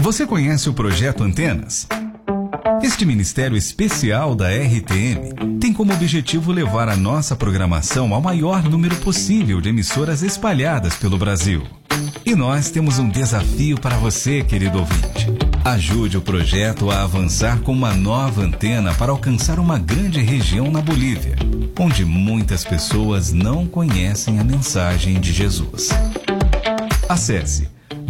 Você conhece o Projeto Antenas? Este ministério especial da RTM tem como objetivo levar a nossa programação ao maior número possível de emissoras espalhadas pelo Brasil. E nós temos um desafio para você, querido ouvinte. Ajude o projeto a avançar com uma nova antena para alcançar uma grande região na Bolívia, onde muitas pessoas não conhecem a mensagem de Jesus. Acesse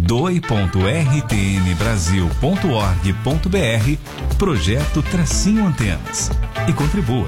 doi.rtmbrasil.org.br Projeto-Antenas e contribua.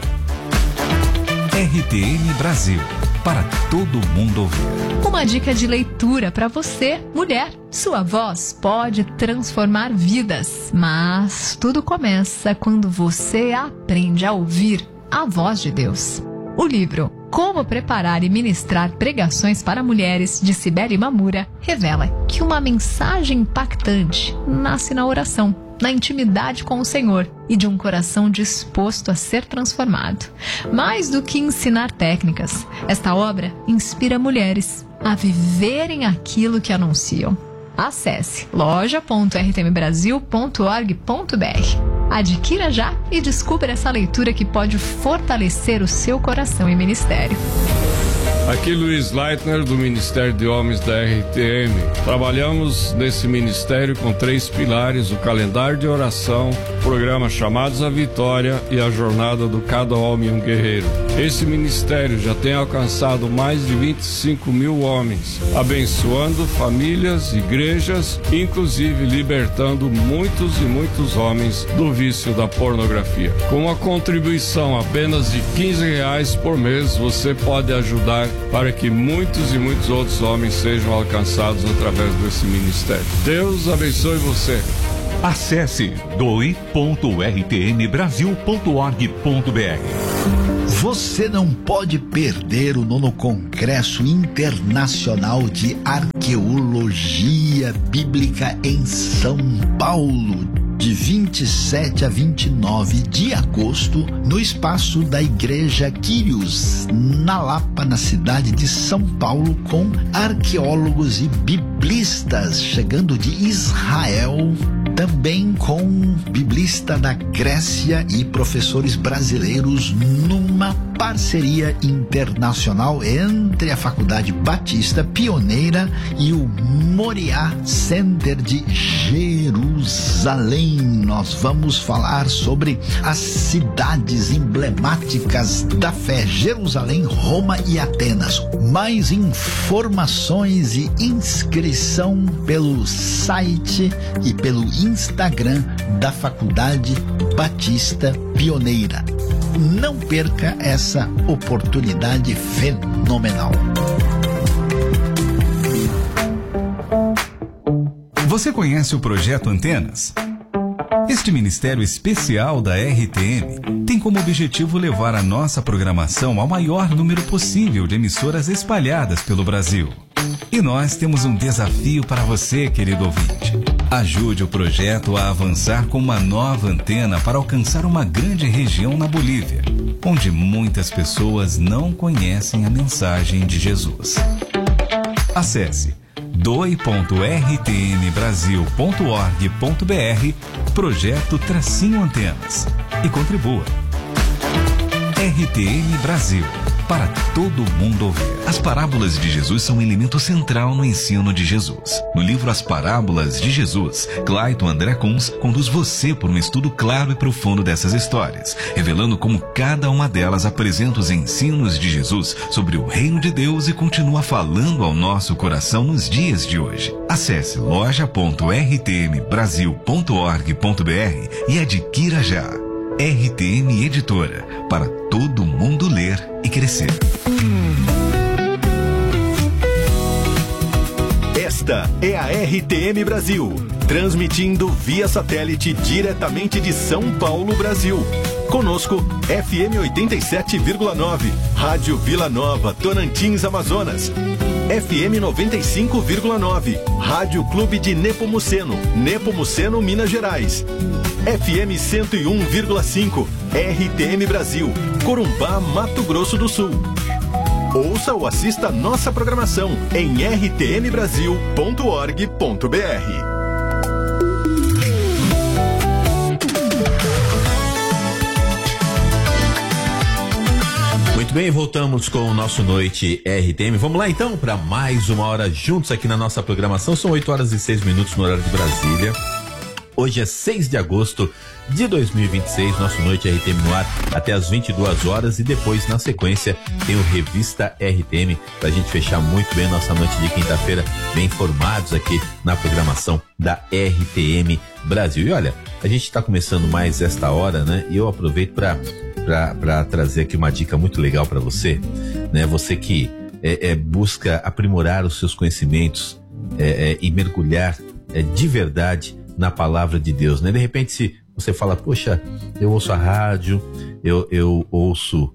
RTM Brasil, para todo mundo ouvir. Uma dica de leitura para você, mulher. Sua voz pode transformar vidas, mas tudo começa quando você aprende a ouvir a voz de Deus. O livro Como Preparar e Ministrar Pregações para Mulheres, de Cibele Mamura, revela que uma mensagem impactante nasce na oração, na intimidade com o Senhor e de um coração disposto a ser transformado. Mais do que ensinar técnicas, esta obra inspira mulheres a viverem aquilo que anunciam. Acesse loja.rtmbrasil.org.br. Adquira já e descubra essa leitura que pode fortalecer o seu coração e ministério. Aqui Luiz Leitner, do Ministério de Homens da RTM. Trabalhamos nesse ministério com 3 pilares: o calendário de oração, o programa Chamados à Vitória e a jornada do Cada Homem um Guerreiro. Esse ministério já tem alcançado mais de 25 mil homens, abençoando famílias, igrejas, inclusive libertando muitos e muitos homens do vício da pornografia. Com uma contribuição apenas de R$15 por mês, você pode ajudar para que muitos e muitos outros homens sejam alcançados através desse ministério. Deus abençoe você. Acesse doi.rtmbrasil.org.br. Você não pode perder o 9º Congresso Internacional de Arqueologia Bíblica em São Paulo, de 27 a 29 de agosto, no espaço da Igreja Quírios, na Lapa, na cidade de São Paulo, com arqueólogos e biblistas chegando de Israel, também com biblista da Grécia e professores brasileiros, numa parceria internacional entre a Faculdade Batista Pioneira e o Moriá Center de Jerusalém. Nós vamos falar sobre as cidades emblemáticas da fé: Jerusalém, Roma e Atenas. Mais informações e inscrição pelo site e pelo Instagram da Faculdade Batista Pioneira. Não perca essa oportunidade fenomenal. Você conhece o Projeto Antenas? Este ministério especial da RTM tem como objetivo levar a nossa programação ao maior número possível de emissoras espalhadas pelo Brasil. E nós temos um desafio para você, querido ouvinte. Ajude o projeto a avançar com uma nova antena para alcançar uma grande região na Bolívia, onde muitas pessoas não conhecem a mensagem de Jesus. Acesse doi.rtmbrasil.org.br Projeto-Antenas e contribua. RTM Brasil, para todo mundo ouvir. As parábolas de Jesus são um elemento central no ensino de Jesus. No livro As Parábolas de Jesus, Clayton André Kunz conduz você por um estudo claro e profundo dessas histórias, revelando como cada uma delas apresenta os ensinos de Jesus sobre o reino de Deus e continua falando ao nosso coração nos dias de hoje. Acesse loja.rtmbrasil.org.br e adquira já. RTM Editora, para todo mundo ler e crescer. Esta é a RTM Brasil, transmitindo via satélite diretamente de São Paulo, Brasil. Conosco, FM 87,9, Rádio Vila Nova, Tocantins, Amazonas. FM 95,9, Rádio Clube de Nepomuceno, Nepomuceno, Minas Gerais. FM 101,5, RTM Brasil, Corumbá, Mato Grosso do Sul. Ouça ou assista nossa programação em rtmbrasil.org.br. Muito bem, voltamos com o nosso Noite RTM. Vamos lá então para mais uma hora juntos aqui na nossa programação. São 8h06 no horário de Brasília. Hoje é 6 de agosto de 2026, nosso Noite RTM no ar até as 22 horas e depois, na sequência, tem o Revista RTM pra gente fechar muito bem a nossa noite de quinta-feira, bem informados aqui na programação da RTM Brasil. E olha, a gente tá começando mais esta hora, né? E eu aproveito para trazer aqui uma dica muito legal para você, né? Você que busca aprimorar os seus conhecimentos e mergulhar de verdade na palavra de Deus, né? De repente, se você fala, poxa, eu ouço a rádio, eu ouço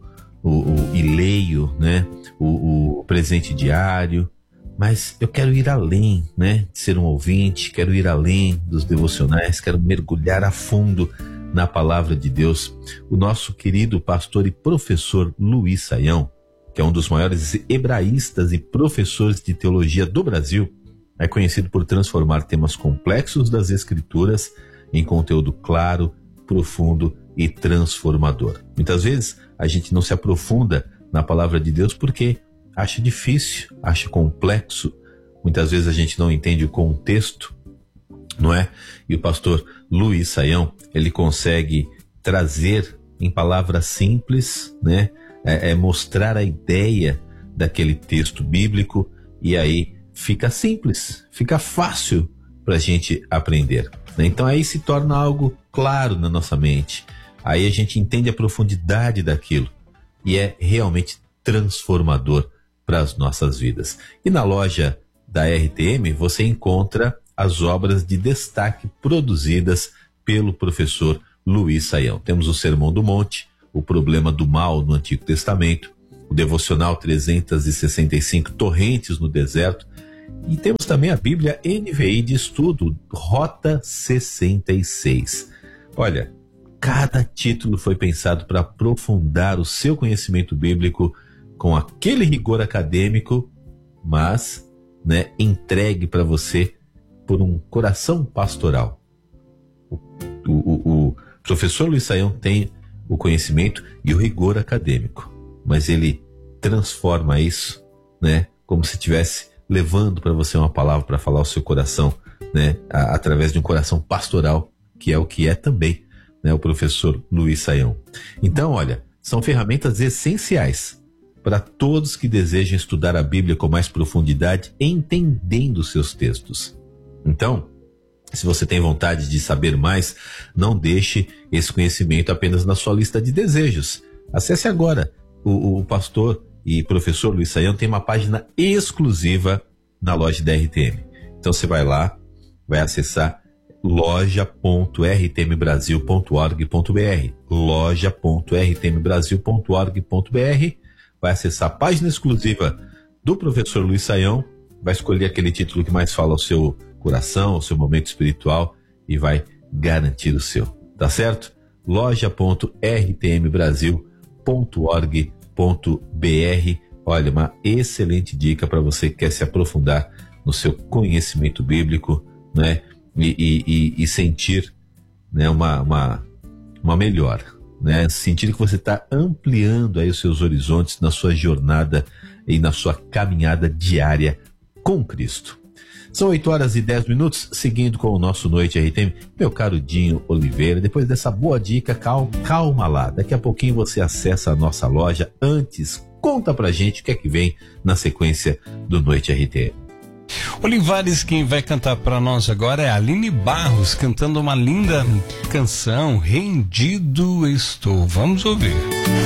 e leio, né? O presente diário, mas eu quero ir além, né? De ser um ouvinte, quero ir além dos devocionais, quero mergulhar a fundo na palavra de Deus. O nosso querido pastor e professor Luiz Saião, que é um dos maiores hebraístas e professores de teologia do Brasil, é conhecido por transformar temas complexos das Escrituras em conteúdo claro, profundo e transformador. Muitas vezes a gente não se aprofunda na palavra de Deus porque acha difícil, acha complexo. Muitas vezes a gente não entende o contexto, não é? E o pastor Luiz Saião, ele consegue trazer em palavras simples, né? Mostrar a ideia daquele texto bíblico e aí fica simples, fica fácil para a gente aprender, né? Então aí se torna algo claro na nossa mente, aí a gente entende a profundidade daquilo e é realmente transformador para as nossas vidas. E na loja da RTM você encontra as obras de destaque produzidas pelo professor Luiz Saião. Temos o Sermão do Monte, o Problema do Mal no Antigo Testamento, o Devocional 365 Torrentes no Deserto, e temos também a Bíblia NVI de Estudo, Rota 66. Olha, cada título foi pensado para aprofundar o seu conhecimento bíblico com aquele rigor acadêmico, mas, né, entregue para você por um coração pastoral. O professor Luiz Saião tem o conhecimento e o rigor acadêmico, mas ele transforma isso, né, como se estivesse levando para você uma palavra para falar ao seu coração, né, através de um coração pastoral, que é o que é também, né, o professor Luiz Saião. Então, olha, são ferramentas essenciais para todos que desejam estudar a Bíblia com mais profundidade, entendendo seus textos. Então, se você tem vontade de saber mais, não deixe esse conhecimento apenas na sua lista de desejos. Acesse agora. O pastor e professor Luiz Saião tem uma página exclusiva na loja da RTM. Então você vai lá, vai acessar loja.rtmbrasil.org.br, loja.rtmbrasil.org.br, vai acessar a página exclusiva do professor Luiz Saião, vai escolher aquele título que mais fala ao seu coração, ao seu momento espiritual e garantir o seu, tá certo? loja.rtmbrasil.org.br. Olha, uma excelente dica para você que quer se aprofundar no seu conhecimento bíblico, né? E sentir, né, uma melhora, né? Sentir que você está ampliando aí os seus horizontes na sua jornada e na sua caminhada diária com Cristo. São 8h10, seguindo com o nosso Noite RTM. Meu caro Dinho Oliveira, depois dessa boa dica, calma lá. Daqui a pouquinho você acessa a nossa loja. Antes, conta pra gente o que é que vem na sequência do Noite RTM. Olivares, quem vai cantar para nós agora é a Aline Barros, cantando uma linda canção, Rendido Estou. Vamos ouvir.